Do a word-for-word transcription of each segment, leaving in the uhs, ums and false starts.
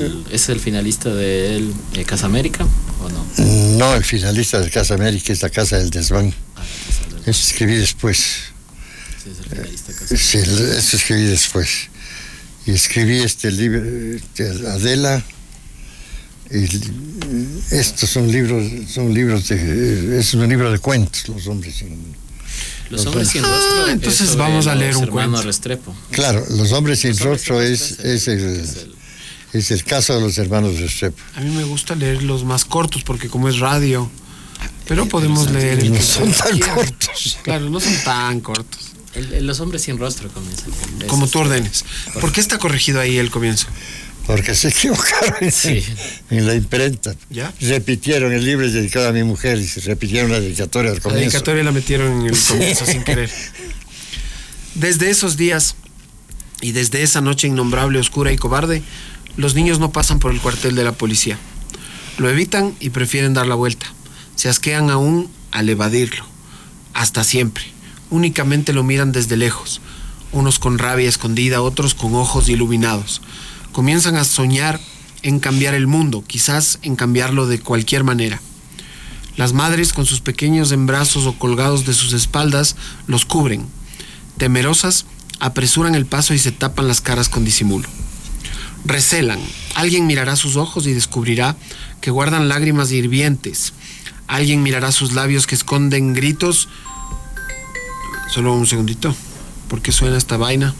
el, ¿es el finalista de el, eh, Casa América o no? No, el finalista de Casa América es La Casa del Desván. Ah, la Casa del Eso escribí después. Sí, es el finalista de Casa Sí, eso escribí después. Y escribí este libro de Adela. Y estos son libros, son libros de, es un libro de cuentos, Los hombres sin Los hombres sin rostro. Ah, entonces vamos a leer un cuento. Restrepo. Claro, Los hombres sin Los hombres rostro sin es, rostro es, el, es el- es el caso de los hermanos Restrepo. A mí me gusta leer los más cortos porque como es radio, pero podemos pero leer el No que son se tan quiera. cortos. Claro, no son tan cortos. El, el- los hombres sin rostro comienza. Como tú ordenes. ¿Por qué está corregido ahí el comienzo? Porque se equivocaron en, Sí. en la imprenta. ¿Ya? Repitieron, el libro es dedicado a mi mujer y se repitieron la dedicatoria al La comienzo. dedicatoria la metieron en el comienzo sin querer. Desde esos días y desde esa noche innombrable, oscura y cobarde, los niños no pasan por el cuartel de la policía. Lo evitan y prefieren dar la vuelta. Se asquean aún al evadirlo. Hasta siempre. Únicamente lo miran desde lejos. Unos con rabia escondida, otros con ojos iluminados. Comienzan a soñar en cambiar el mundo, quizás en cambiarlo de cualquier manera. Las madres, con sus pequeños en brazos o colgados de sus espaldas, los cubren. Temerosas, apresuran el paso y se tapan las caras con disimulo. Recelan. Alguien mirará sus ojos y descubrirá que guardan lágrimas hirvientes. Alguien mirará sus labios que esconden gritos. Solo un segundito. ¿Por qué suena esta vaina?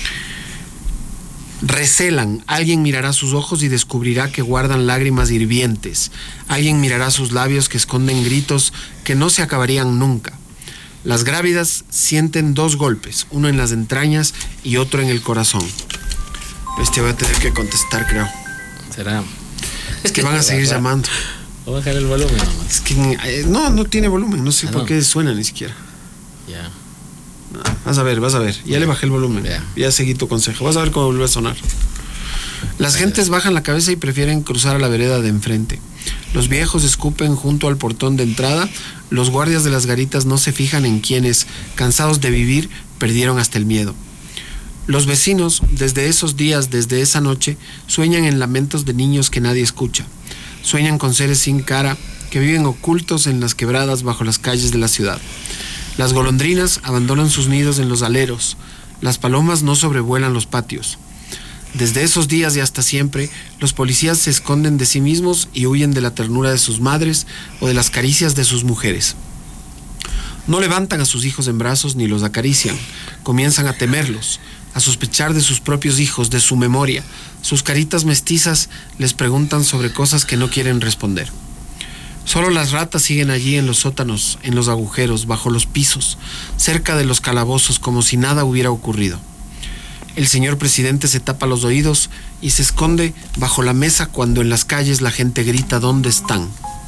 Recelan. Alguien mirará sus ojos y descubrirá que guardan lágrimas hirvientes. Alguien mirará sus labios que esconden gritos que no se acabarían nunca. Las grávidas sienten dos golpes, uno en las entrañas y otro en el corazón. Este voy a tener que contestar, creo. Será. Es que van a seguir llamando. Voy a bajar el volumen nomás. Es que eh, no, no tiene volumen, no sé Ah, por no. qué suena ni siquiera. Ya. No, vas a ver, vas a ver. Ya le bajé el volumen. Ya. Ya seguí tu consejo. Vas a ver cómo vuelve a sonar. Las gentes bajan la cabeza y prefieren cruzar a la vereda de enfrente. Los viejos escupen junto al portón de entrada. Los guardias de las garitas no se fijan en quienes, cansados de vivir, perdieron hasta el miedo. Los vecinos, desde esos días, desde esa noche, sueñan en lamentos de niños que nadie escucha. Sueñan con seres sin cara que viven ocultos en las quebradas bajo las calles de la ciudad. Las golondrinas abandonan sus nidos en los aleros. Las palomas no sobrevuelan los patios. Desde esos días y hasta siempre, los policías se esconden de sí mismos y huyen de la ternura de sus madres o de las caricias de sus mujeres. No levantan a sus hijos en brazos ni los acarician. Comienzan a temerlos, a sospechar de sus propios hijos, de su memoria. Sus caritas mestizas les preguntan sobre cosas que no quieren responder. Solo las ratas siguen allí en los sótanos, en los agujeros, bajo los pisos, cerca de los calabozos, como si nada hubiera ocurrido. El señor presidente se tapa los oídos y se esconde bajo la mesa cuando en las calles la gente grita ¿dónde están?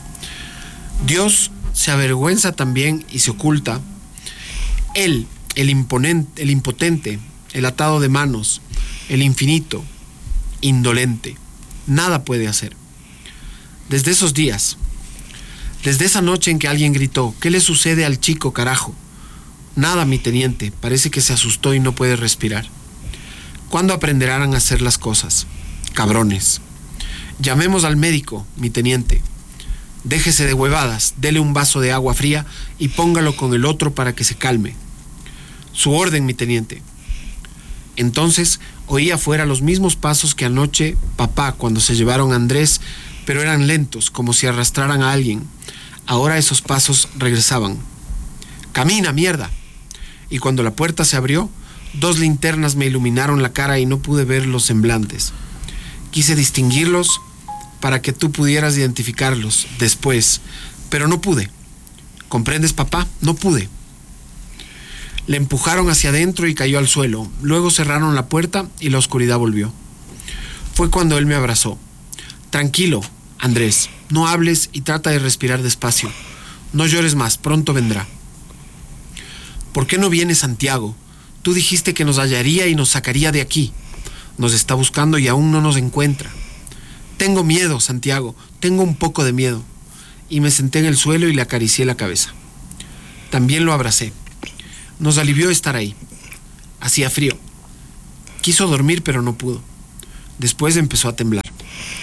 Dios se avergüenza también y se oculta. Él, el imponente, el impotente, el atado de manos, el infinito, indolente, nada puede hacer. Desde esos días, desde esa noche en que alguien gritó, ¿qué le sucede al chico, carajo? Nada, mi teniente, parece que se asustó y no puede respirar. ¿Cuándo aprenderán a hacer las cosas? Cabrones. Llamemos al médico, mi teniente. Déjese de huevadas, dele un vaso de agua fría y póngalo con el otro para que se calme. Su orden, mi teniente. Entonces oí afuera los mismos pasos que anoche papá cuando se llevaron a Andrés, pero eran lentos, como si arrastraran a alguien. Ahora esos pasos regresaban. ¡Camina, mierda! Y cuando la puerta se abrió, dos linternas me iluminaron la cara y no pude ver los semblantes. Quise distinguirlos para que tú pudieras identificarlos después, pero no pude. ¿Comprendes, papá? No pude. Le empujaron hacia adentro y cayó al suelo. Luego cerraron la puerta y la oscuridad volvió. Fue cuando él me abrazó. Tranquilo, Andrés, no hables y trata de respirar despacio. No llores más, pronto vendrá. ¿Por qué no viene Santiago? Tú dijiste que nos hallaría y nos sacaría de aquí. Nos está buscando y aún no nos encuentra. Tengo miedo, Santiago, tengo un poco de miedo. Y me senté en el suelo y le acaricié la cabeza. También lo abracé. Nos alivió estar ahí. Hacía frío. Quiso dormir, pero no pudo. Después empezó a temblar.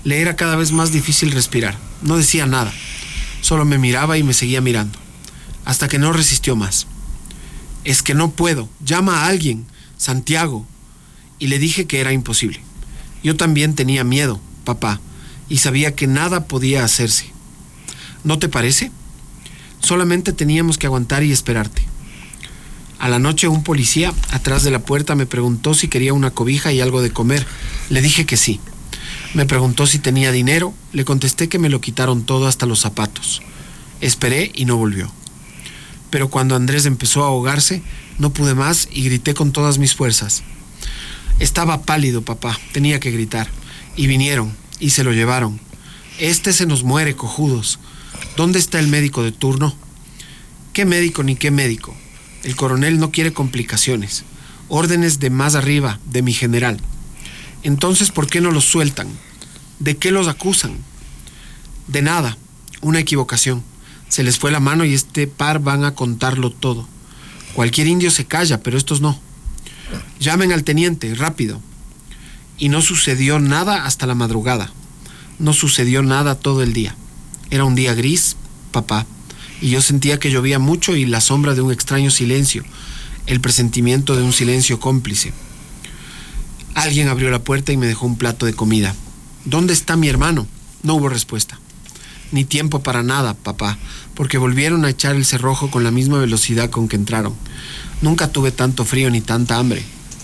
Le era cada vez más difícil respirar. No decía nada. Solo me miraba y me seguía mirando. Hasta que no resistió más. Es que no puedo. Llama a alguien. Santiago. Y le dije que era imposible. Yo también tenía miedo, papá, y sabía que nada podía hacerse. ¿No te parece? Solamente teníamos que aguantar y esperarte. A la noche un policía atrás de la puerta me preguntó si quería una cobija y algo de comer. Le dije que sí. Me preguntó si tenía dinero. Le contesté que me lo quitaron todo hasta los zapatos. Esperé y no volvió. Pero cuando Andrés empezó a ahogarse, no pude más y grité con todas mis fuerzas. Estaba pálido, papá. Tenía que gritar. Y vinieron y se lo llevaron. Este se nos muere, cojudos. ¿Dónde está el médico de turno? ¿Qué médico ni qué médico? El coronel no quiere complicaciones. Órdenes de más arriba, de mi general. Entonces, ¿por qué no los sueltan? ¿De qué los acusan? De nada. Una equivocación. Se les fue la mano y este par van a contarlo todo. Cualquier indio se calla, pero estos no. Llamen al teniente, rápido. Y no sucedió nada hasta la madrugada. No sucedió nada todo el día. Era un día gris, papá, y yo sentía que llovía mucho y la sombra de un extraño silencio, el presentimiento de un silencio cómplice. Alguien abrió la puerta y me dejó un plato de comida. ¿Dónde está mi hermano? No hubo respuesta. Ni tiempo para nada, papá, porque volvieron a echar el cerrojo con la misma velocidad con que entraron. Nunca tuve tanto frío ni tanta hambre.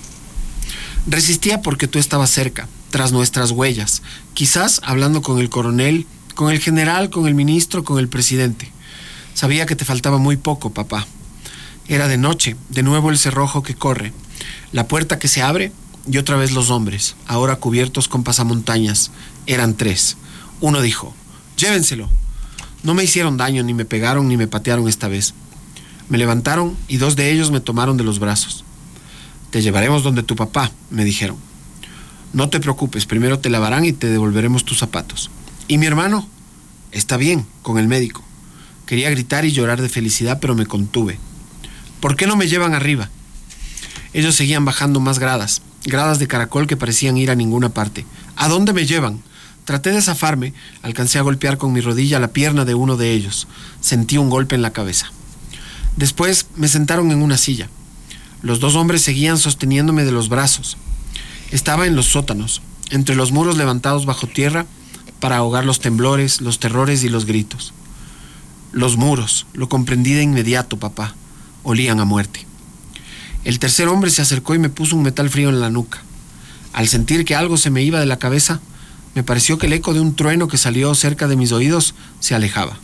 Resistía porque tú estabas cerca, tras nuestras huellas, quizás hablando con el coronel, con el general, con el ministro, con el presidente. Sabía que te faltaba muy poco, papá. Era de noche, de nuevo el cerrojo que corre, la puerta que se abre y otra vez los hombres, ahora cubiertos con pasamontañas. Eran tres. Uno dijo: llévenselo. No me hicieron daño, ni me pegaron, ni me patearon esta vez. Me levantaron y dos de ellos me tomaron de los brazos. Te llevaremos donde tu papá, me dijeron. No te preocupes, primero te lavarán y te devolveremos tus zapatos. ¿Y mi hermano? Está bien, con el médico. Quería gritar y llorar de felicidad, pero me contuve. ¿Por qué no me llevan arriba? Ellos seguían bajando más gradas, gradas de caracol que parecían ir a ninguna parte. ¿A dónde me llevan? Traté de zafarme, alcancé a golpear con mi rodilla la pierna de uno de ellos. Sentí un golpe en la cabeza. Después me sentaron en una silla. Los dos hombres seguían sosteniéndome de los brazos. Estaba en los sótanos, entre los muros levantados bajo tierra para ahogar los temblores, los terrores y los gritos. Los muros, lo comprendí de inmediato, papá, olían a muerte. El tercer hombre se acercó y me puso un metal frío en la nuca. Al sentir que algo se me iba de la cabeza, me pareció que el eco de un trueno que salió cerca de mis oídos se alejaba.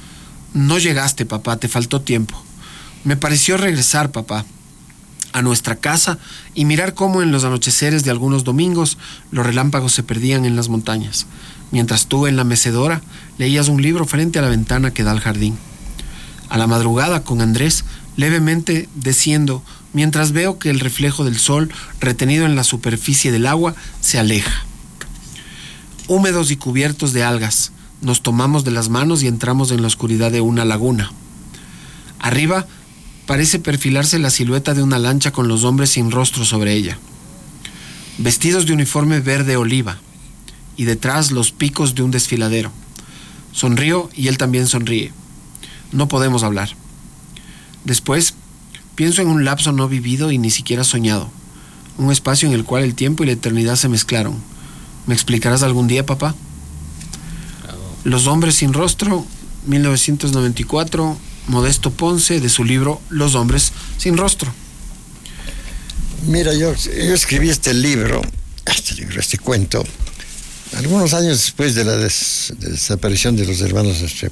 No llegaste, papá, te faltó tiempo. Me pareció regresar, papá, a nuestra casa y mirar cómo en los anocheceres de algunos domingos los relámpagos se perdían en las montañas, mientras tú en la mecedora leías un libro frente a la ventana que da al jardín. A la madrugada con Andrés, levemente desciendo, mientras veo que el reflejo del sol retenido en la superficie del agua se aleja. Húmedos y cubiertos de algas, nos tomamos de las manos y entramos en la oscuridad de una laguna. Arriba parece perfilarse la silueta de una lancha con los hombres sin rostro sobre ella, vestidos de uniforme verde oliva, y detrás los picos de un desfiladero. Sonrío y él también sonríe. No podemos hablar. Después, pienso en un lapso no vivido y ni siquiera soñado, un espacio en el cual el tiempo y la eternidad se mezclaron. ¿Me explicarás algún día, papá? Los hombres sin rostro, mil novecientos noventa y cuatro, Modesto Ponce, de su libro Los hombres sin rostro. Mira, yo, yo escribí este libro, este libro, este cuento, algunos años después de la des, de desaparición de los hermanos Restrepo.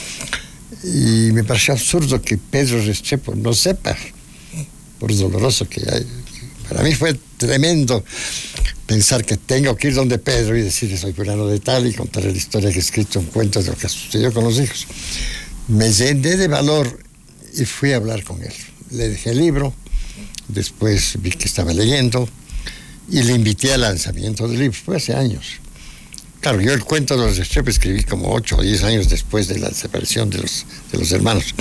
Y me pareció absurdo que Pedro Restrepo no sepa, por doloroso que hay. Para mí fue tremendo pensar que tengo que ir donde Pedro y decirle soy fulano de tal y contarle la historia que he escrito en cuentos de lo que sucedió con los hijos. Me llené de valor y fui a hablar con él. Le dejé el libro, después vi que estaba leyendo y le invité al lanzamiento del libro. Fue hace años. Claro, yo el cuento de los Restrepo escribí como ocho o diez años después de la separación de los, de los hermanos.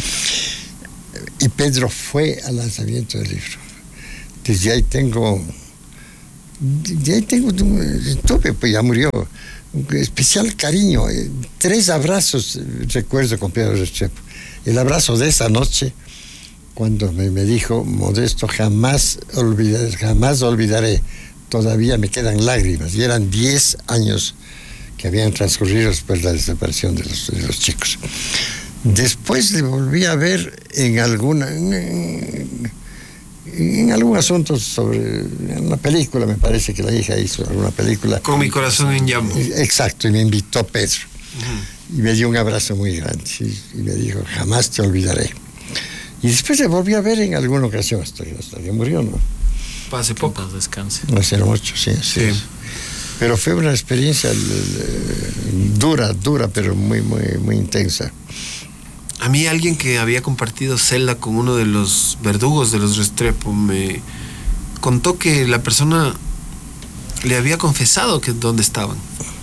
Y Pedro fue al lanzamiento del libro. Desde ahí tengo, desde ahí tengo, tuve, pues ya murió, un especial cariño. eh, Tres abrazos eh, recuerdo con Pedro Restrepo. El abrazo de esa noche, cuando me, me dijo, Modesto, jamás olvidaré, jamás olvidaré, todavía me quedan lágrimas. Y eran diez años que habían transcurrido después de la desaparición de los, de los chicos. Después le volví a ver en alguna... En, en algún asunto sobre en una película, me parece que la hija hizo alguna película. Con mi corazón en llamo. Exacto, y me invitó Pedro. Uh-huh. Y me dio un abrazo muy grande. Y, y me dijo, jamás te olvidaré. Y después le volví a ver en alguna ocasión, hasta, hasta que murió, ¿no? Hace poco. Descanse. No hace mucho, sí, sí. sí. Pero fue una experiencia dura, dura, pero muy, muy, muy intensa. A mí alguien que había compartido celda con uno de los verdugos de los Restrepo me contó que la persona le había confesado que dónde estaban.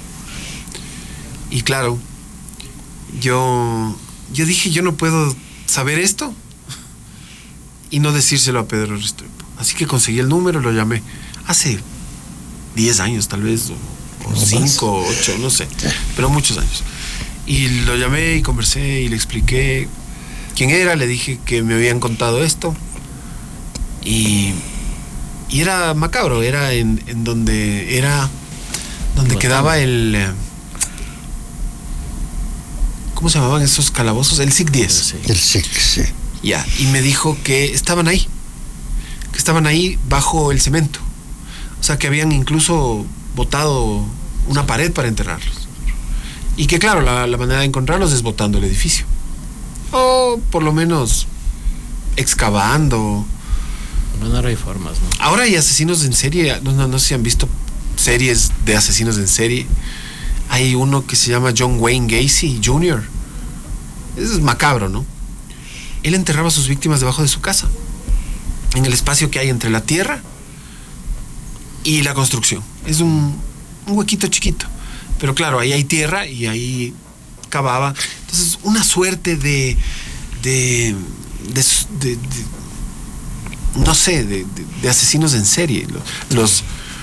Y claro, yo, yo dije, yo no puedo saber esto y no decírselo a Pedro Restrepo. Así que conseguí el número, lo llamé. Hace diez años tal vez, o cinco, ocho, no sé, pero muchos años. Y lo llamé y conversé y le expliqué quién era, le dije que me habían contado esto. Y, y era macabro, era en, en donde era donde bueno, quedaba el... ¿Cómo se llamaban esos calabozos? El S I C diez. Sí. El S I C, sí. Ya, y me dijo que estaban ahí, que estaban ahí bajo el cemento. O sea, que habían incluso botado una pared para enterrarlos. Y que claro, la, la manera de encontrarlos es botando el edificio. O por lo menos excavando. Bueno, ahora hay formas, ¿no? Ahora hay asesinos en serie. No, no, no sé si han visto series de asesinos en serie. Hay uno que se llama John Wayne Gacy junior Eso es macabro, ¿no? Él enterraba a sus víctimas debajo de su casa, en el espacio que hay entre la tierra y la construcción. Es un, un huequito chiquito. Pero claro, ahí hay tierra y ahí cavaba. Entonces, una suerte de... de, de, de, de no sé, de, de, de asesinos en serie. Los,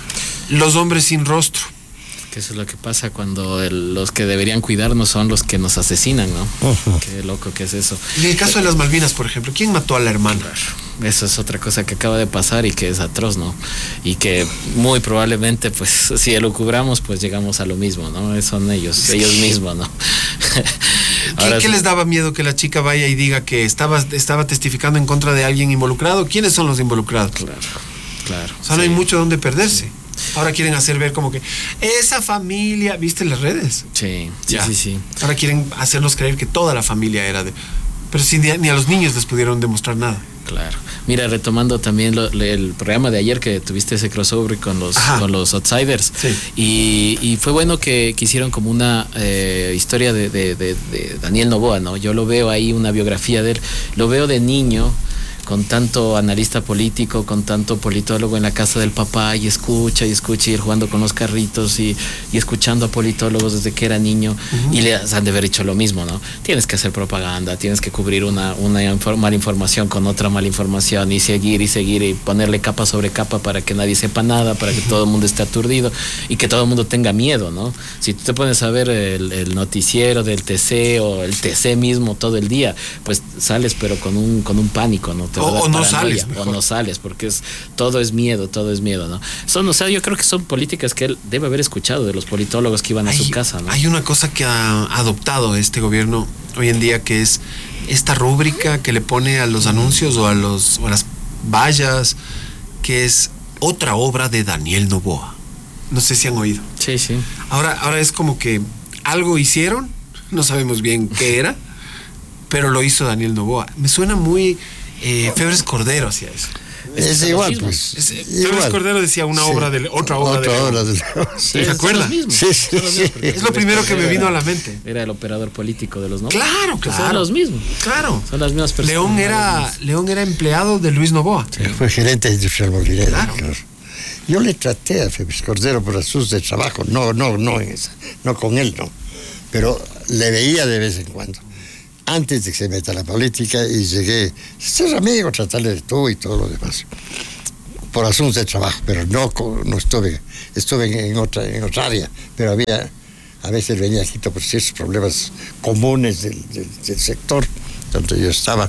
los hombres sin rostro. Que eso es lo que pasa cuando el, los que deberían cuidarnos son los que nos asesinan, ¿no? Uh-huh. Qué loco que es eso. En el caso de las Malvinas, por ejemplo, ¿quién mató a la hermana? Eso es otra cosa que acaba de pasar y que es atroz, ¿no? Y que muy probablemente, pues, si lo cubramos, pues llegamos a lo mismo, ¿no? Son ellos, sí. ellos mismos, ¿no? Ahora, ¿Qué, ¿Qué les daba miedo que la chica vaya y diga que estaba, estaba testificando en contra de alguien involucrado? ¿Quiénes son los involucrados? Claro, claro. O sea, no sí. hay mucho donde perderse. Sí. Ahora quieren hacer ver como que esa familia, ¿viste las redes? Sí, sí, sí, sí. Ahora quieren hacernos creer que toda la familia era de... Pero si ni a, ni a los niños les pudieron demostrar nada. Claro. Mira, retomando también lo, el programa de ayer que tuviste ese crossover con los, con los Outsiders. Sí. Y, y fue bueno que, que hicieron como una eh, historia de, de, de, de Daniel Noboa, ¿no? Yo lo veo ahí, una biografía de él. Lo veo de niño, con tanto analista político, con tanto politólogo en la casa del papá, y escucha y escucha, y ir jugando con los carritos y, y escuchando a politólogos desde que era niño. Uh-huh. Y les han de haber dicho lo mismo, ¿no? Tienes que hacer propaganda, tienes que cubrir una, una infor- mala información con otra mala información, y seguir y seguir y ponerle capa sobre capa para que nadie sepa nada, para que uh-huh. todo el mundo esté aturdido y que todo el mundo tenga miedo, ¿no? Si tú te pones a ver el, el noticiero del T C o el T C mismo todo el día, pues sales pero con un, con un pánico, ¿no? O, o no sales o no sales porque es todo es miedo, todo es miedo, ¿no? Son, o sea, yo creo que son políticas que él debe haber escuchado de los politólogos que iban a hay, su casa, ¿no? Hay una cosa que ha adoptado este gobierno hoy en día, que es esta rúbrica que le pone a los anuncios o a los o a las vallas, que es otra obra de Daniel Noboa. No sé si han oído. Sí, sí. Ahora, ahora es como que algo hicieron, no sabemos bien qué era, pero lo hizo Daniel Noboa. Me suena muy Eh, Febres Cordero hacía eso. Es, es igual, pues. Es, Febres igual. Cordero decía una sí. obra de otra obra otra de obra de sí. ¿Se acuerda? Sí, sí, sí. Es lo primero que me vino a la mente. Era el operador político de los Noboa. Claro, claro. Son los mismos. Claro. Son las mismas personas. León era, León era empleado de Luis Noboa. Sí, fue gerente industrial molinero. Claro. claro. Yo le traté a Febres Cordero por asuntos de trabajo, no, no, no en esa, no con él, no. Pero le veía de vez en cuando, antes de que se meta a la política, y llegué, ser amigo, tratarle de todo y todo lo demás, por asuntos de trabajo, pero no, no estuve, estuve en otra, en otra área, pero había a veces venía a Quito por ciertos problemas comunes del, del, del sector donde yo estaba.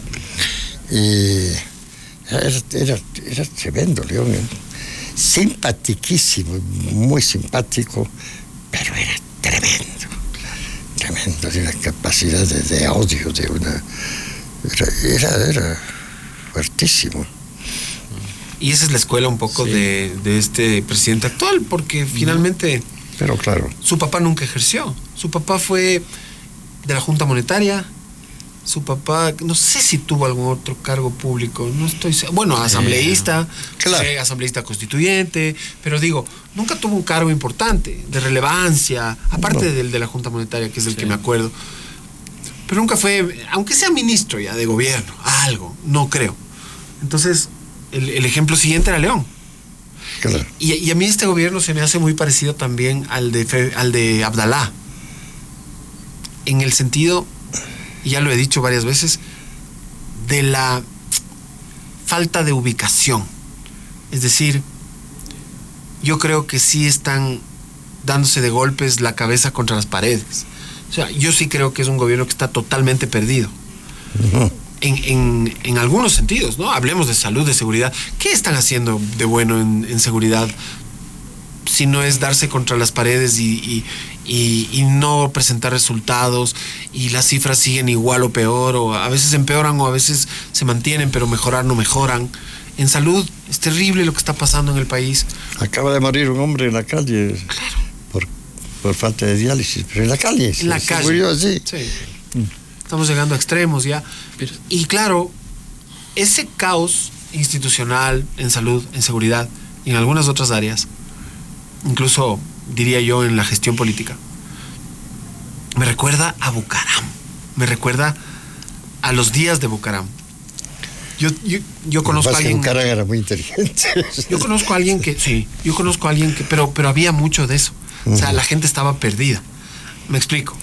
Y era, era, era tremendo, León. ¿eh? Simpatiquísimo, muy simpático, pero era tremendo. Tremendo, de una capacidad de, de odio, de una. Era, era, era fuertísimo. Y esa es la escuela un poco sí. de, de este presidente actual, porque finalmente. Pero claro. Su papá nunca ejerció. Su papá fue de la Junta Monetaria. Su papá, no sé si tuvo algún otro cargo público, no estoy seguro. Bueno, asambleísta, eh, claro. eh, asambleísta constituyente, pero digo, nunca tuvo un cargo importante, de relevancia, aparte no. del de la Junta Monetaria, que es el sí. que me acuerdo. Pero nunca fue, aunque sea ministro ya de gobierno, algo, no creo. Entonces, el, el ejemplo siguiente era León. Claro. Y, y a mí este gobierno se me hace muy parecido también al de, al de Abdalá. En el sentido, y ya lo he dicho varias veces, de la falta de ubicación. Es decir, yo creo que sí están dándose de golpes la cabeza contra las paredes. O sea, yo sí creo que es un gobierno que está totalmente perdido. Uh-huh. En, en, en algunos sentidos, ¿no? Hablemos de salud, de seguridad. ¿Qué están haciendo de bueno en, en seguridad? Si no es darse contra las paredes y, y, y, y no presentar resultados, y las cifras siguen igual o peor, o a veces empeoran o a veces se mantienen, pero mejorar no mejoran. En salud es terrible lo que está pasando en el país. Acaba de morir un hombre en la calle. Claro. por, por falta de diálisis, pero en la calle. En la se, calle. Se murió así. Sí. Estamos llegando a extremos ya. Y claro, ese caos institucional en salud, en seguridad y en algunas otras áreas, incluso diría yo en la gestión política, me recuerda a Bucaram, me recuerda a los días de Bucaram. Yo, yo, yo conozco a alguien. Bucaram era muy inteligente. Yo conozco a alguien que, sí, yo conozco a alguien que, pero, pero había mucho de eso. Uh-huh. O sea, la gente estaba perdida. Me explico.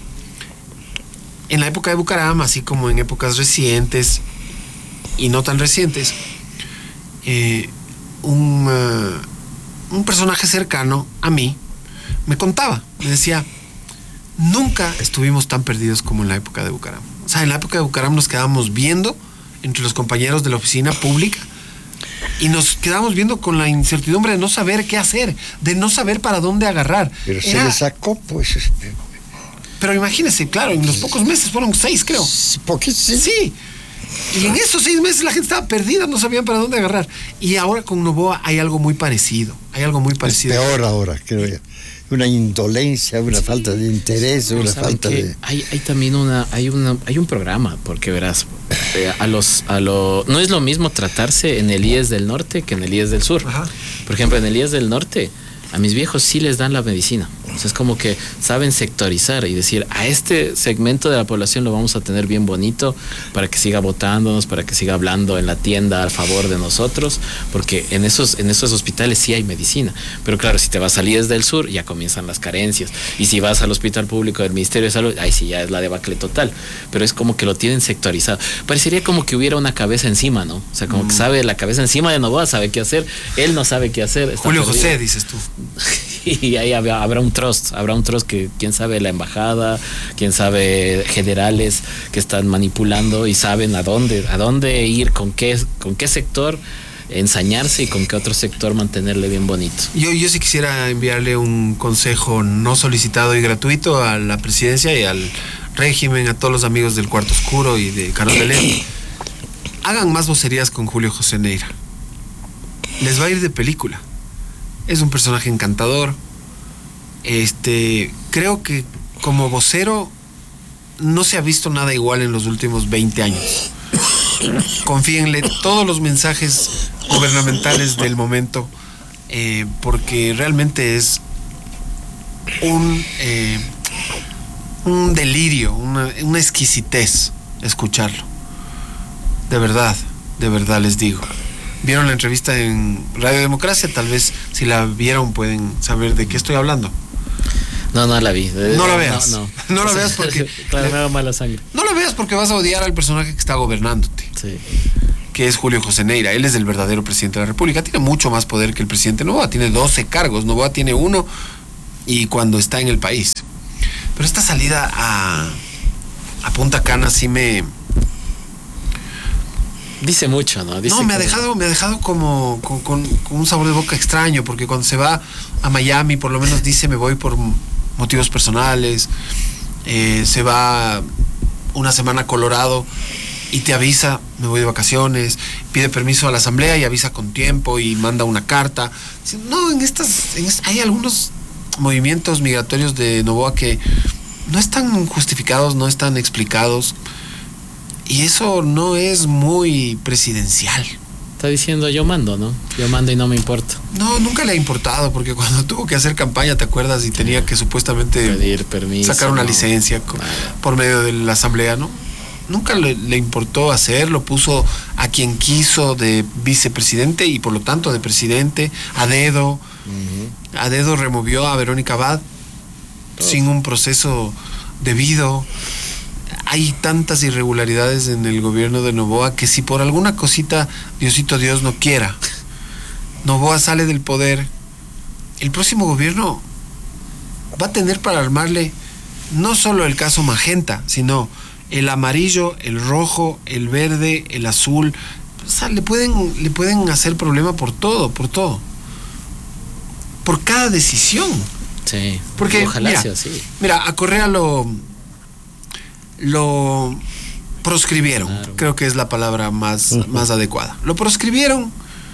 En la época de Bucaram, así como en épocas recientes y no tan recientes, eh, un, uh, un personaje cercano a mí me contaba, me decía, nunca estuvimos tan perdidos como en la época de Bucaram. O sea, en la época de Bucaram nos quedábamos viendo entre los compañeros de la oficina pública y nos quedábamos viendo con la incertidumbre de no saber qué hacer, de no saber para dónde agarrar. Pero Era... se le sacó, pues... Pero imagínense, claro, en los pocos meses, fueron seis, creo. ¿Por qué sí? Sí. Y en esos seis meses la gente estaba perdida, no sabían para dónde agarrar. Y ahora con Noboa hay algo muy parecido. Hay algo muy parecido. Es peor ahora, creo yo. Una indolencia, una sí. falta de interés, una falta de... Hay, hay también una, hay una, hay un programa, porque verás, eh, a los, a lo, no es lo mismo tratarse en el I E S del norte que en el I E S del sur. Ajá. Por ejemplo, en el I E S del norte, a mis viejos sí les dan la medicina. O sea, es como que saben sectorizar y decir, a este segmento de la población lo vamos a tener bien bonito para que siga votándonos, para que siga hablando en la tienda a favor de nosotros, porque en esos, en esos hospitales sí hay medicina. Pero claro, si te vas al I E S del sur, ya comienzan las carencias. Y si vas al hospital público del Ministerio de Salud, ahí sí ya es la debacle total. Pero es como que lo tienen sectorizado. Parecería como que hubiera una cabeza encima, ¿no? O sea, como mm. que sabe la cabeza encima de Noboa, sabe qué hacer. Él no sabe qué hacer. Julio perdido. José, dices tú. Y ahí habrá, habrá un trust, habrá un trust que quién sabe la embajada, quién sabe generales que están manipulando y saben a dónde, a dónde ir, con qué, con qué sector ensañarse y con qué otro sector mantenerle bien bonito. Yo, yo sí quisiera enviarle un consejo no solicitado y gratuito a la presidencia y al régimen, a todos los amigos del Cuarto Oscuro y de Carlos de León. Hagan más vocerías con Julio José Neira. Les va a ir de película. Es un personaje encantador. Este, creo que como vocero no se ha visto nada igual en los últimos veinte años. Confíenle todos los mensajes gubernamentales del momento, eh, porque realmente es un, eh, un delirio, una, una exquisitez escucharlo. De verdad, de verdad les digo. ¿Vieron la entrevista en Radio Democracia? Tal vez si la vieron pueden saber de qué estoy hablando. No, no la vi. No la veas. No, no. No la veas porque... Claro, me da mala sangre. No la veas porque vas a odiar al personaje que está gobernándote. Sí. Que es Julio José Neira. Él es el verdadero presidente de la República. Tiene mucho más poder que el presidente Noboa. Tiene doce cargos. Noboa tiene uno y cuando está en el país. Pero esta salida a, a Punta Cana sí me... Dice mucho, ¿no? Dice no, me ha como... dejado, me ha dejado como con, con, con un sabor de boca extraño, porque cuando se va a Miami, por lo menos dice me voy por motivos personales, eh, se va una semana a Colorado y te avisa, me voy de vacaciones, pide permiso a la asamblea y avisa con tiempo y manda una carta. No, en estas, en est- hay algunos movimientos migratorios de Noboa que no están justificados, no están explicados. Y eso no es muy presidencial. Está diciendo yo mando, ¿no? Yo mando y no me importa. No, nunca le ha importado, porque cuando tuvo que hacer campaña, ¿te acuerdas? Y tenía que supuestamente pedir permiso, sacar una no, licencia con, por medio de la asamblea, ¿no? Nunca le, le importó hacerlo, puso a quien quiso de vicepresidente y por lo tanto de presidente, a dedo. Uh-huh. A dedo removió a Verónica Abad Todo. sin un proceso debido. Hay tantas irregularidades en el gobierno de Noboa que si por alguna cosita Diosito Dios no quiera, Noboa sale del poder, el próximo gobierno va a tener para armarle no solo el caso Magenta, sino el amarillo, el rojo, el verde, el azul. O sea, le pueden, le pueden hacer problema por todo, por todo. Por cada decisión. Sí, porque ojalá mira, sea así. Mira, a Correa lo... lo proscribieron, claro. Creo que es la palabra más, uh-huh. más adecuada. Lo proscribieron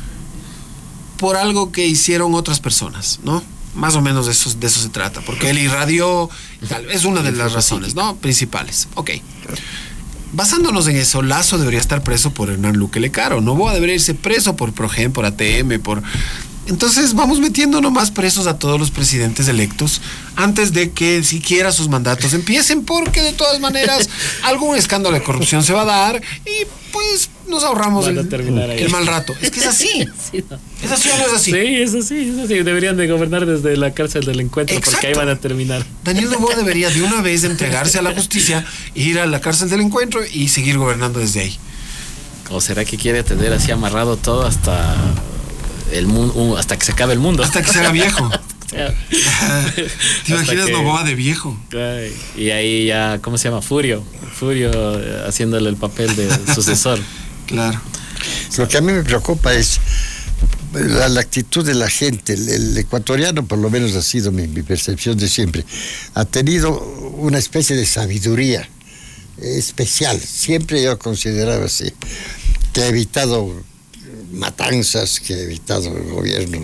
por algo que hicieron otras personas, ¿no? Más o menos de eso, de eso se trata, porque él irradió, tal, es una de las razones, ¿no? Principales. Ok. Basándonos en eso, Lazo debería estar preso por Hernán Luque Lecaro, Noboa debería irse preso por Progen, por A T M, por... Entonces vamos metiendo nomás presos a todos los presidentes electos antes de que siquiera sus mandatos empiecen, porque de todas maneras algún escándalo de corrupción se va a dar y pues nos ahorramos el, el mal rato. Es que es así. Sí, no. ¿Es así o no es así? Sí, es así, es así. Deberían de gobernar desde la cárcel del Encuentro. Exacto. Porque ahí van a terminar. Daniel Noboa debería de una vez entregarse a la justicia, ir a la cárcel del Encuentro y seguir gobernando desde ahí. ¿O será que quiere tener así amarrado todo hasta... el mundo, hasta que se acabe el mundo, hasta que se haga viejo? ¿Te imaginas que... Noboa de viejo? Ay, y ahí ya, ¿cómo se llama? Furio Furio haciéndole el papel de sucesor. Claro. Lo que a mí me preocupa es la, la actitud de la gente. El, el ecuatoriano, por lo menos ha sido mi, mi percepción de siempre, ha tenido una especie de sabiduría especial. Siempre yo consideraba así, que ha evitado matanzas, que ha evitado gobiernos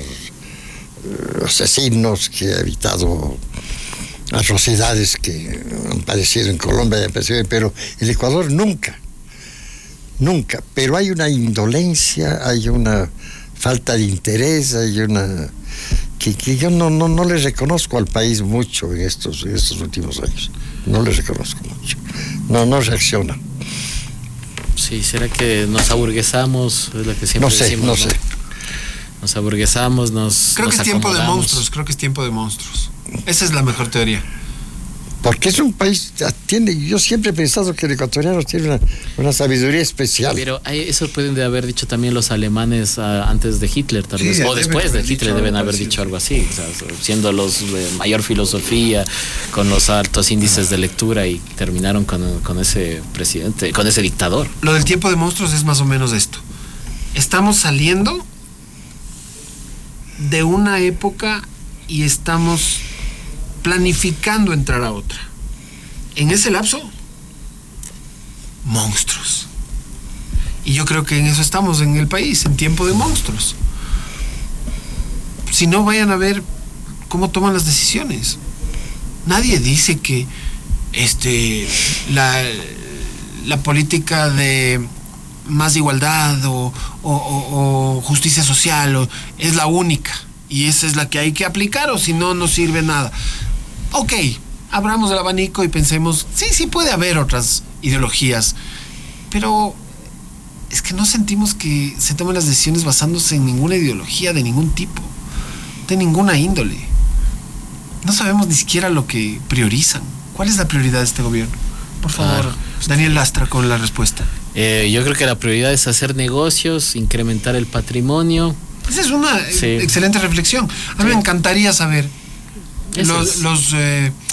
asesinos, que ha evitado atrocidades que han padecido en Colombia y han padecido, pero el Ecuador nunca, nunca. Pero hay una indolencia, hay una falta de interés, hay una que, que yo no, no, no le reconozco al país mucho en estos, en estos últimos años. No le reconozco mucho. No, no reacciona. Sí, ¿será que nos aburguesamos? Es lo que siempre no sé, decimos, no, ¿no? sé. Nos aburguesamos, nos Creo nos que es tiempo de acomodamos. monstruos, creo que es tiempo de monstruos. Esa es la mejor teoría. Porque es un país, tiene, yo siempre he pensado que el ecuatoriano tiene una, una sabiduría especial. Pero hay, eso pueden de haber dicho también los alemanes uh, antes de Hitler, tal Sí, vez, o después de haber Hitler dicho deben algo haber parecido. dicho algo así, o sea, siendo los de mayor filosofía, con los altos índices de lectura y terminaron con, con ese presidente, con ese dictador. Lo del tiempo de monstruos es más o menos esto. Estamos saliendo de una época y estamos planificando entrar a otra. En ese lapso, monstruos. Y yo creo que en eso estamos en el país, en tiempo de monstruos. Si no, vayan a ver cómo toman las decisiones. Nadie dice que este la, la política de más igualdad o, o, o, o justicia social o, es la única y esa es la que hay que aplicar, o si no, no sirve nada. Ok, abramos el abanico y pensemos, sí, sí puede haber otras ideologías, pero es que no sentimos que se tomen las decisiones basándose en ninguna ideología de ningún tipo, de ninguna índole. No sabemos ni siquiera lo que priorizan. ¿Cuál es la prioridad de este gobierno? Por favor, claro. Daniel Lastra con la respuesta. Eh, yo creo que la prioridad es hacer negocios, incrementar el patrimonio. Esa es una sí. excelente reflexión. A mí sí. me encantaría saber los, es. los eh,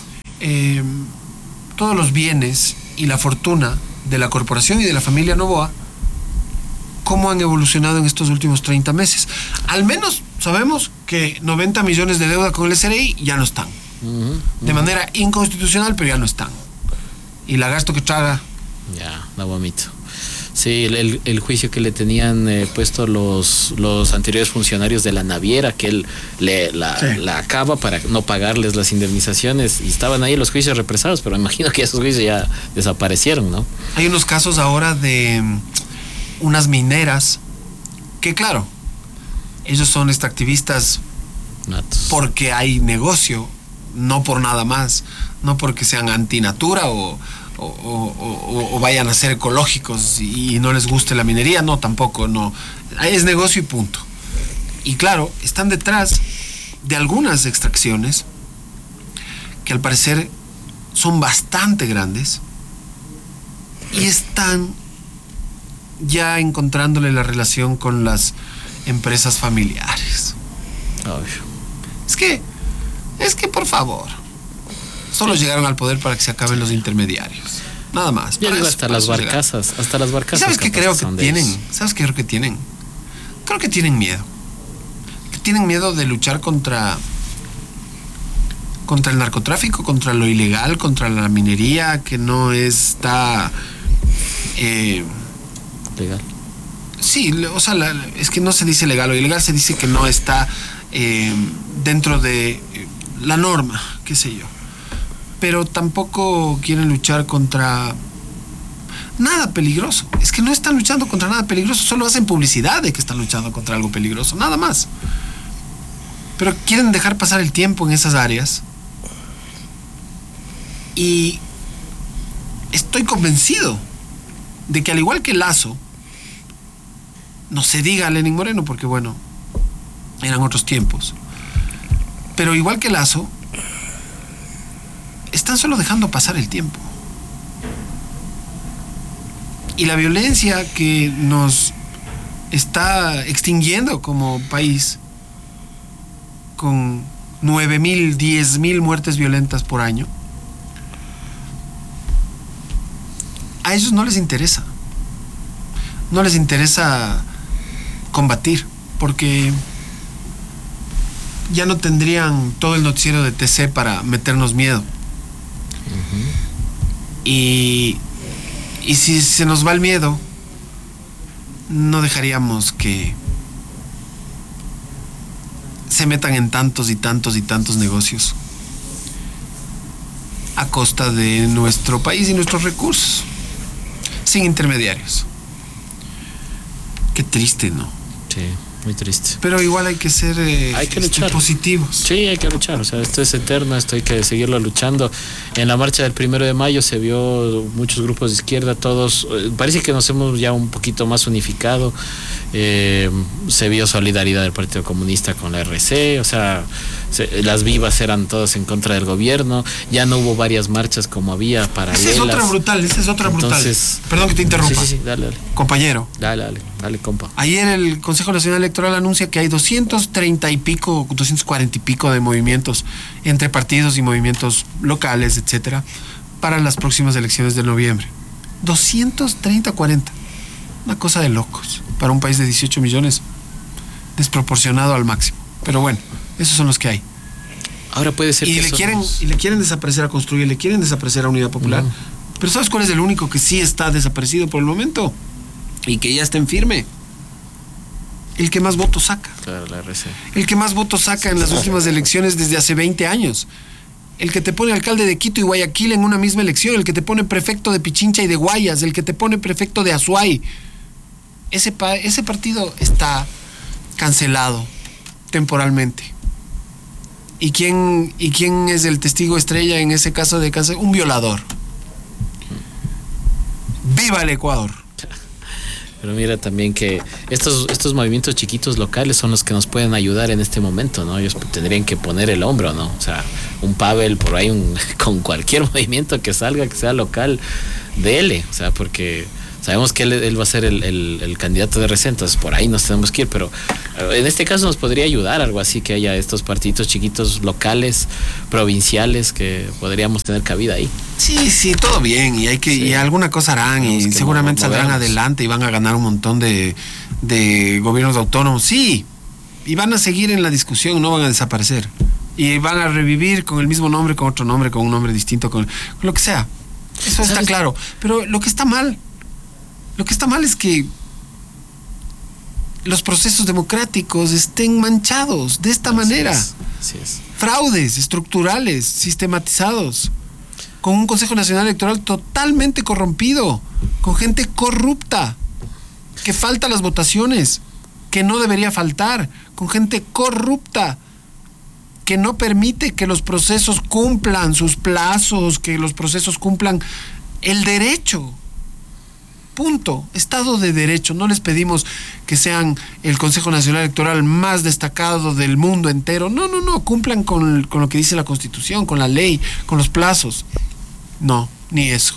eh, todos los bienes y la fortuna de la corporación y de la familia Noboa, cómo han evolucionado en estos últimos treinta meses. Al menos sabemos que noventa millones de deuda con el S R I ya no están. Uh-huh, uh-huh. De manera inconstitucional, pero ya no están. Y la gasto que traga. Ya, no vomito. Sí, el, el, el juicio que le tenían eh, puesto los, los anteriores funcionarios de la naviera, que él le, la, sí. la acaba para no pagarles las indemnizaciones, y estaban ahí los juicios represados, pero me imagino que esos juicios ya desaparecieron, ¿no? Hay unos casos ahora de unas mineras que, claro, ellos son extractivistas Natos. Porque hay negocio, no por nada más, no porque sean antinatura o... O, o, o vayan a ser ecológicos y no les guste la minería, no, tampoco, no. Es negocio y punto. Y claro, están detrás de algunas extracciones que al parecer son bastante grandes y están ya encontrándole la relación con las empresas familiares. Obvio. Es que, es que por favor, solo llegaron al poder para que se acaben los intermediarios. Nada más. Yo digo hasta las barcazas, hasta las barcazas. ¿Sabes qué creo que tienen? ¿Sabes qué creo que tienen? Creo que tienen miedo. Que tienen miedo de luchar contra contra el narcotráfico, contra lo ilegal, contra la minería que no está eh, legal. Sí, o sea, la, es que no se dice legal o ilegal, se dice que no está eh, dentro de la norma, qué sé yo. Pero tampoco quieren luchar contra nada peligroso. Es que no están luchando contra nada peligroso, solo hacen publicidad de que están luchando contra algo peligroso, nada más. Pero quieren dejar pasar el tiempo en esas áreas. Y estoy convencido de que al igual que Lazo, no se diga a Lenín Moreno porque bueno, eran otros tiempos, pero igual que Lazo, están solo dejando pasar el tiempo. Y la violencia que nos está extinguiendo como país, con nueve mil, diez mil muertes violentas por año, a ellos no les interesa. No les interesa combatir, porque ya no tendrían todo el noticiero de T C para meternos miedo. Uh-huh. Y, y si se nos va el miedo, no dejaríamos que se metan en tantos y tantos y tantos negocios a costa de nuestro país y nuestros recursos, sin intermediarios. Qué triste, ¿no? Sí, muy triste. Pero igual hay que ser eh, hay que luchar. positivos. Sí, hay que luchar. O sea, esto es eterno, esto hay que seguirlo luchando. En la marcha del primero de mayo se vio muchos grupos de izquierda, todos, eh, parece que nos hemos ya un poquito más unificado. Eh, se vio solidaridad del Partido Comunista con la R C, o sea, se, las vivas eran todas en contra del gobierno. Ya no hubo varias marchas como había paralelas. Esa es otra brutal, esa es otra Entonces, brutal. Perdón que te interrumpa. Sí, sí, sí, dale, dale. Compañero. Dale, dale, dale, compa. Ayer el Consejo Nacional Electoral anuncia que hay doscientos treinta y pico, doscientos cuarenta y pico de movimientos entre partidos y movimientos locales, etcétera, para las próximas elecciones de noviembre. doscientos treinta, cuarenta. Una cosa de locos para un país de dieciocho millones, desproporcionado al máximo. Pero bueno, esos son los que hay. Ahora puede ser y que le somos... quieren y le quieren desaparecer a Construir, le quieren desaparecer a Unidad Popular. No. Pero ¿sabes cuál es el único que sí está desaparecido por el momento? Y que ya está en firme. El que más votos saca. Claro, la R C. El que más votos saca en las últimas elecciones desde hace veinte años. El que te pone alcalde de Quito y Guayaquil en una misma elección. El que te pone prefecto de Pichincha y de Guayas. El que te pone prefecto de Azuay. Ese, pa- ese partido está cancelado temporalmente. ¿Y quién, ¿Y quién es el testigo estrella en ese caso de cáncer? Un violador. ¡Viva el Ecuador! Pero mira también que estos, estos movimientos chiquitos locales son los que nos pueden ayudar en este momento, ¿no? Ellos tendrían que poner el hombro, ¿no? O sea, un Pavel por ahí, un, con cualquier movimiento que salga, que sea local, dele, o sea, porque Sabemos que él, él va a ser el, el, el candidato de Resen, entonces por ahí nos tenemos que ir, pero en este caso nos podría ayudar algo así, que haya estos partiditos chiquitos locales, provinciales, que podríamos tener cabida ahí. Sí, sí, todo bien, y hay que sí. y alguna cosa harán, Tenemos y seguramente saldrán adelante y van a ganar un montón de, de gobiernos autónomos, sí, y van a seguir en la discusión, no van a desaparecer, y van a revivir con el mismo nombre, con otro nombre, con un nombre distinto, con, con lo que sea, eso está claro, pero lo que está mal, lo que está mal es que los procesos democráticos estén manchados de esta Así manera. Es. Así es. Fraudes estructurales, sistematizados, con un Consejo Nacional Electoral totalmente corrompido, con gente corrupta, que falta las votaciones, que no debería faltar, con gente corrupta, que no permite que los procesos cumplan sus plazos, que los procesos cumplan el derecho. Punto. Estado de Derecho. No les pedimos que sean el Consejo Nacional Electoral más destacado del mundo entero. No, no, no. Cumplan con, con lo que dice la Constitución, con la ley, con los plazos. No, ni eso.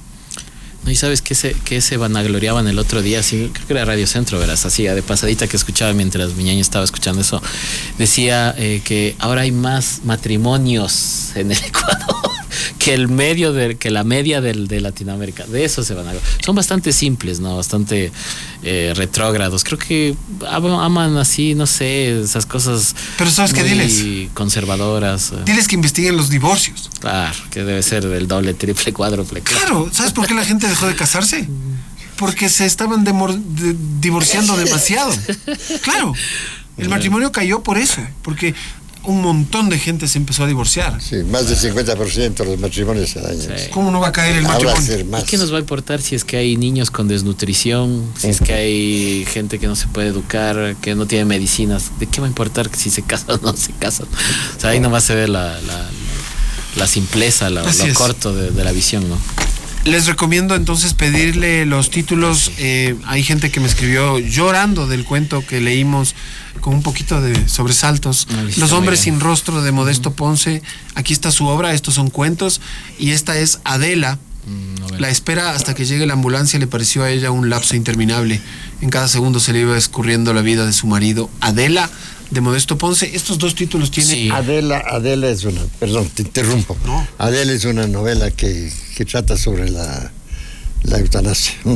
No, y sabes que se, que se vanagloriaban el otro día, sí, creo que era Radio Centro, verás, así de pasadita que escuchaba mientras mi ñaño estaba escuchando eso. Decía eh, que ahora hay más matrimonios en el Ecuador que el medio de, que la media del, de Latinoamérica. De eso se van a... Son bastante simples, ¿no? Bastante eh, retrógrados. Creo que aman así, no sé, esas cosas. Pero ¿sabes qué? Diles. Conservadoras. Diles que investiguen los divorcios. Claro, que debe ser del doble, triple, cuádruple. Claro, ¿sabes por qué la gente dejó de casarse? Porque se estaban demor, de, divorciando demasiado. Claro, el matrimonio cayó por eso, porque un montón de gente se empezó a divorciar. Sí, más del cincuenta por ciento de los matrimonios se dañan. Sí. ¿Cómo no va a caer el matrimonio? ¿Y qué nos va a importar si es que hay niños con desnutrición, si es que hay gente que no se puede educar, que no tiene medicinas? ¿De qué va a importar si se casan o no se casan? O sea, ahí nomás se ve la, la, la simpleza, la, lo corto de, de la visión, ¿no? Les recomiendo entonces pedirle los títulos. Eh, hay gente que me escribió llorando del cuento que leímos con un poquito de sobresaltos. Los hombres sin rostro de Modesto Ponce. Aquí está su obra, estos son cuentos. Y esta es Adela. Mm, la espera hasta que llegue la ambulancia le pareció a ella un lapso interminable. En cada segundo se le iba escurriendo la vida de su marido. Adela, de Modesto Ponce. Estos dos títulos tienen... Sí. Adela, Adela es una... Perdón, te interrumpo. No. Adela es una novela que, que trata sobre la, la eutanasia, ¿no?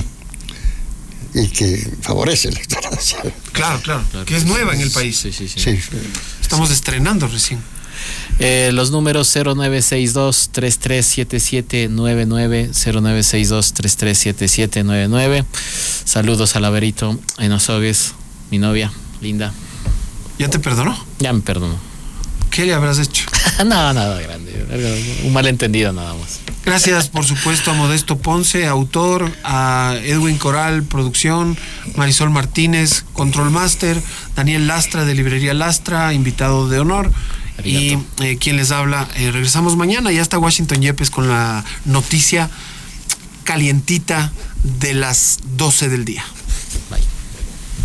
Y que favorece la eutanasia. Claro, claro, claro. Que es nueva en el país. Sí, sí, sí. Sí. Estamos estrenando recién. Eh, los números cero nueve seis dos, tres tres siete siete nueve nueve, cero nueve seis dos, tres tres siete siete nueve nueve. Saludos a Laverito Enosogues, mi novia, linda. ¿Ya te perdonó? Ya me perdonó. ¿Qué le habrás hecho? Nada, nada grande. Un malentendido nada más. Gracias, por supuesto, a Modesto Ponce, autor, a Edwin Coral, producción, Marisol Martínez, Control Master, Daniel Lastra, de Librería Lastra, invitado de honor. Arigato. Y eh, quien les habla, eh, regresamos mañana. Ya está Washington Yepes con la noticia calientita de las doce del día.